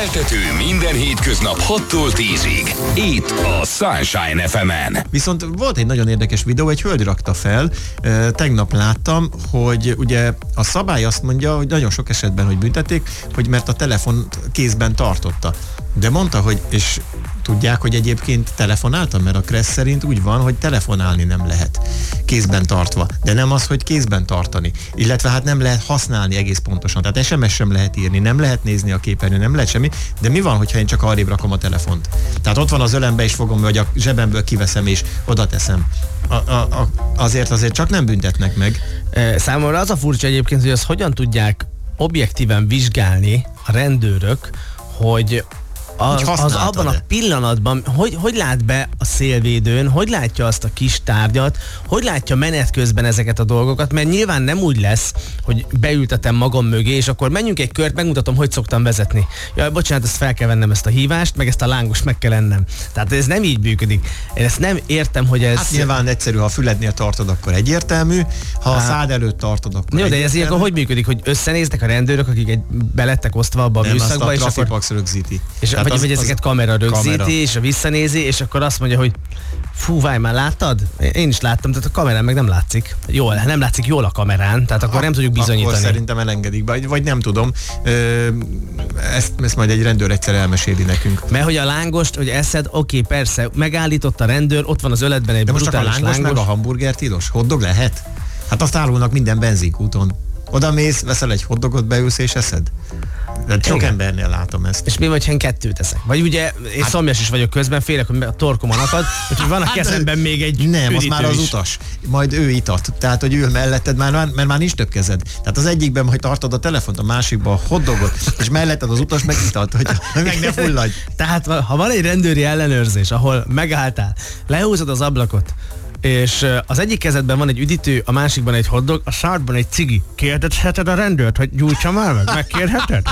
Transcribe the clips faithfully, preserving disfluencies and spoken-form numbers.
Keltető minden hétköznap hattól tízig. Itt a Sunshine ef emen. Viszont volt egy nagyon érdekes videó, egy hölgy rakta fel, tegnap láttam, hogy ugye a szabály azt mondja, hogy nagyon sok esetben, hogy büntették, hogy mert a telefon kézben tartotta. De mondta, hogy, és tudják, hogy egyébként telefonáltam, mert a Kressz szerint úgy van, hogy telefonálni nem lehet kézben tartva, de nem az, hogy kézben tartani. Illetve hát nem lehet használni egész pontosan. Tehát es em es sem lehet írni, nem lehet nézni a képernyőn, nem lehet semmi, de mi van, hogyha én csak arrébb rakom a telefont? Tehát ott van az ölembe, és fogom, vagy a zsebemből kiveszem, és oda teszem. A, a, a, azért azért csak nem büntetnek meg. Számomra az a furcsa egyébként, hogy azt hogyan tudják objektíven vizsgálni a rendőrök, hogy Az, az abban a pillanatban, hogy, hogy lát be a szélvédőn, hogy látja azt a kis tárgyat, hogy látja menet közben ezeket a dolgokat, mert nyilván nem úgy lesz, hogy beültetem magam mögé, és akkor menjünk egy kört, megmutatom, hogy szoktam vezetni. Jaj, bocsánat, ezt fel kell vennem, ezt a hívást, meg ezt a lángost meg kell ennem. Tehát ez nem így működik. Én ezt nem értem, hogy ez... Hát nyilván egyszerű, ha a fülednél tartod, akkor egyértelmű, ha a szád előtt tartod, akkor jó, de ez ilyenkor hogy működik, hogy összenéznek a rendőrök, akik egy belettek osztva abba a nem, műszakba, a és akkor... rögzíti. És vagy, vagy ezeket kamera rögzíti, kamera. És a visszanézi, és akkor azt mondja, hogy fú, várj, már láttad? Én is láttam, tehát a kamerán meg nem látszik. Jól, nem látszik jól a kamerán, tehát akkor a, nem tudjuk bizonyítani. Akkor szerintem elengedik, vagy, vagy nem tudom. Ö, ezt, ezt majd egy rendőr egyszer elmeséli nekünk. Mert hogy a lángost, hogy eszed, oké, persze, megállított a rendőr, ott van az öletben egy de brutális lángos. De most csak a lángos, lángos. meg a hamburger tilos? Hotdog lehet? Hát azt árulnak minden benzinkúton. Oda mész, veszel egy hotdogot, beülsz és eszed? De sok igen. Embernél látom ezt. És mi vagy, ha én kettőt eszek? Vagy ugye, én hát, szomjas is vagyok közben, félek, hogy a torkomon akad, úgyhogy van a kezemben még egy nem, az már az is. Utas. Majd ő itat. Tehát, hogy ül melletted, már, mert már nincs több kezed. Tehát az egyikben majd tartod a telefont, a másikban a hotdogot, és melletted az utas meg itat, hogy meg ne fulladj. Tehát, ha van egy rendőri ellenőrzés, ahol megálltál, lehúzod az ablakot, és az egyik kezedben van egy üdítő, a másikban egy hotdog, a szádban egy cigi. Kérdezheted a rendőrt, hogy gyújtsa már meg? Megkérheted?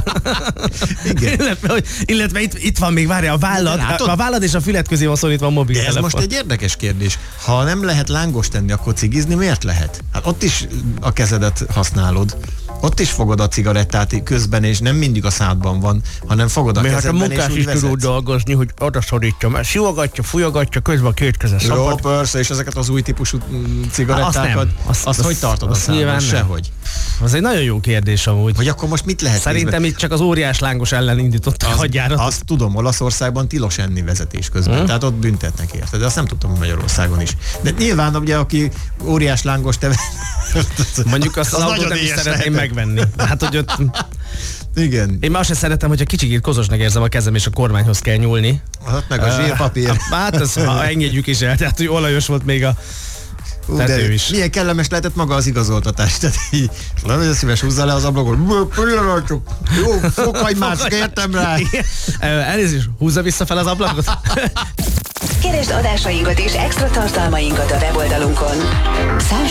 Igen. illetve, hogy, illetve itt, itt van még, várja, a vállad, a, a vállad és a fület közé van szólítva a mobiltelefon. Ez most egy érdekes kérdés. Ha nem lehet lángos tenni, akkor cigizni miért lehet? Hát ott is a kezedet használod. Ott is fogod a cigarettát közben, és nem mindig a szádban van, hanem fogod a mi kezedben, hát a munkás és úgy is vezetsz. Tudod dolgozni, hogy oda szorítja, mert szivogatja, fújogatja, közben a két keze szabad. Jó, persze, és ezeket az új típusú cigarettákat, azt, azt, azt hogy tartod a szádban? Sehogy. Az egy nagyon jó kérdés amúgy. Hogy akkor most mit lehet? Szerintem itt csak az óriás lángos ellen indította a hadjáratot. Azt tudom, Olaszországban tilos enni vezetés közben, hmm. tehát ott büntetnek érte, de azt nem tudtam, hogy Magyarországon is. De nyilván, ugye, aki óriás lángos te... Mondjuk azt az, az autót nem is szeretném megvenni. Hát, hogy ott... Igen. Én már azt sem szeretem, hogyha kicsikét kozosnak érzem a kezem, és a kormányhoz kell nyúlni. Hát meg a zsírpapír. Uh, hát ez, ha engedjük is el, tehát hogy olajos volt még a uh, tető is. Milyen kellemes lehetett maga az igazoltatás. Tehát így, nagyon szíves húzza le az ablakot. Jó, fokhagymát, kértem rá. Elnézést, húzza vissza fel az ablakot. Keresd adásainkat és extra tartalmainkat a weboldalunkon.